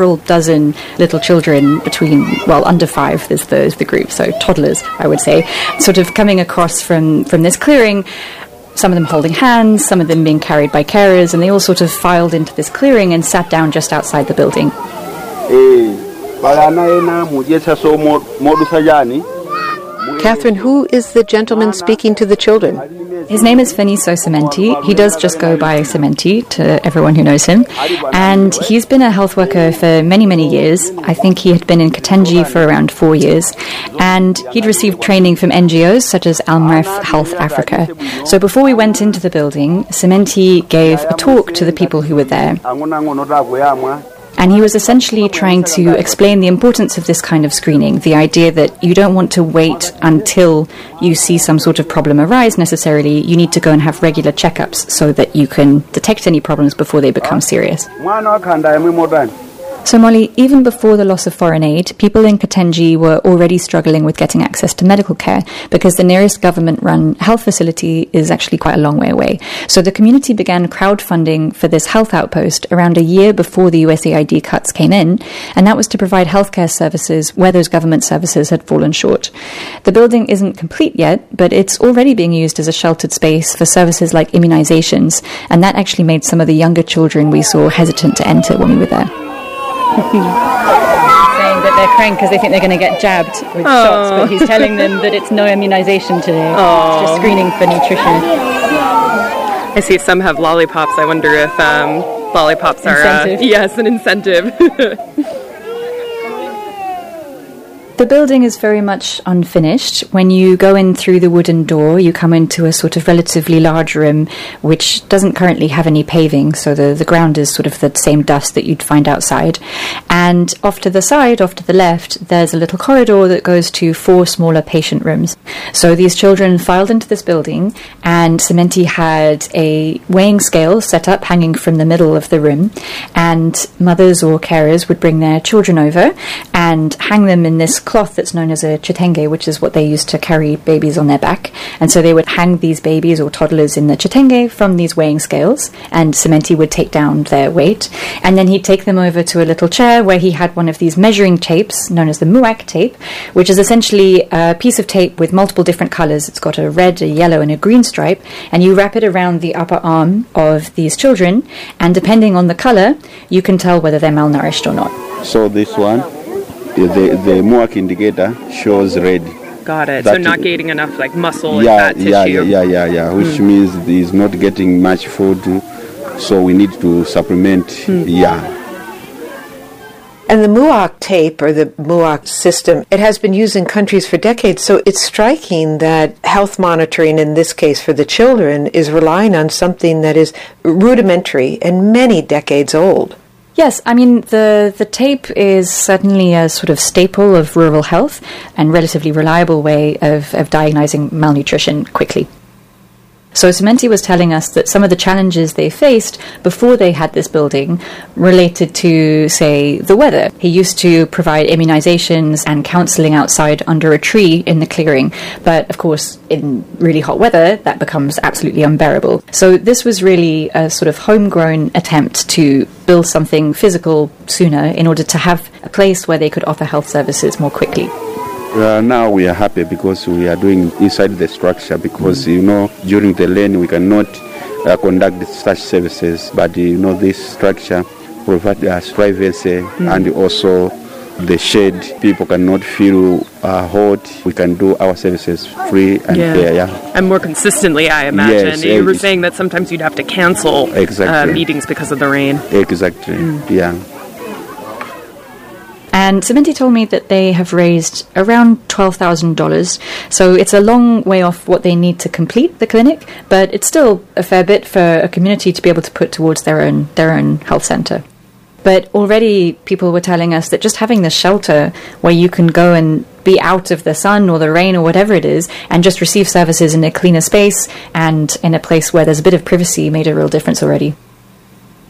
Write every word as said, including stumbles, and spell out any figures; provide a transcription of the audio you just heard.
several dozen little children between, well, under five is the, is the group, so toddlers, I would say, sort of coming across from, from this clearing, some of them holding hands, some of them being carried by carers, and they all sort of filed into this clearing and sat down just outside the building. Catherine, who is the gentleman speaking to the children? His name is Feniso Cementi. He does just go by Cementi to everyone who knows him. And he's been a health worker for many, many years. I think he had been in Katenji for around four years. And he'd received training from N G Os such as Almref Health Africa. So before we went into the building, Cementi gave a talk to the people who were there. And he was essentially trying to explain the importance of this kind of screening, the idea that you don't want to wait until you see some sort of problem arise necessarily. You need to go and have regular checkups so that you can detect any problems before they become serious. So Molly, even before the loss of foreign aid, people in Katenji were already struggling with getting access to medical care because the nearest government-run health facility is actually quite a long way away. So the community began crowdfunding for this health outpost around a year before the U S A I D cuts came in, and that was to provide healthcare services where those government services had fallen short. The building isn't complete yet, but it's already being used as a sheltered space for services like immunizations, and that actually made some of the younger children we saw hesitant to enter when we were there. Saying that they're crying because they think they're going to get jabbed with Aww. shots, but he's telling them that it's no immunization today. Aww. It's just screening for nutrition. I see some have lollipops. I wonder if um, lollipops are uh, yes, an incentive. The building is very much unfinished. When you go in through the wooden door, you come into a sort of relatively large room, which doesn't currently have any paving, so the, the ground is sort of the same dust that you'd find outside. And off to the side, off to the left, there's a little corridor that goes to four smaller patient rooms. So these children filed into this building, and Cementi had a weighing scale set up hanging from the middle of the room, and mothers or carers would bring their children over and hang them in this cloth that's known as a chitenge, which is what they used to carry babies on their back. And so they would hang these babies or toddlers in the chitenge from these weighing scales, and Cementi would take down their weight. And then he'd take them over to a little chair where he had one of these measuring tapes known as the muak tape, which is essentially a piece of tape with multiple different colors. It's got a red, a yellow, and a green stripe, and you wrap it around the upper arm of these children, and depending on the color, you can tell whether they're malnourished or not. So this one, the the muak indicator shows red. Got it. That so not getting enough like muscle yeah, and fat yeah, tissue. Yeah, yeah, yeah, yeah. Which mm. means he's not getting much food, so we need to supplement. Mm. Yeah. And the muak tape, or the muak system, it has been used in countries for decades, so it's striking that health monitoring, in this case for the children, is relying on something that is rudimentary and many decades old. Yes, I mean, the, the tape is certainly a sort of staple of rural health and relatively reliable way of, of diagnosing malnutrition quickly. So Cementi was telling us that some of the challenges they faced before they had this building related to, say, the weather. He used to provide immunizations and counseling outside under a tree in the clearing. But, of course, in really hot weather, that becomes absolutely unbearable. So this was really a sort of homegrown attempt to build something physical sooner in order to have a place where they could offer health services more quickly. Uh, now we are happy because we are doing inside the structure because, you know, during the rain we cannot uh, conduct such services, but, you know, this structure provides us privacy mm. and also the shade. People cannot feel uh, hot. We can do our services free and yeah. fair. Yeah. And more consistently, I imagine. Yes, you were saying that sometimes you'd have to cancel exactly. uh, meetings because of the rain. Exactly, mm. yeah. And Cementi told me that they have raised around twelve thousand dollars. So it's a long way off what they need to complete the clinic, but it's still a fair bit for a community to be able to put towards their own their own health center. But already people were telling us that just having this shelter where you can go and be out of the sun or the rain or whatever it is and just receive services in a cleaner space and in a place where there's a bit of privacy made a real difference already.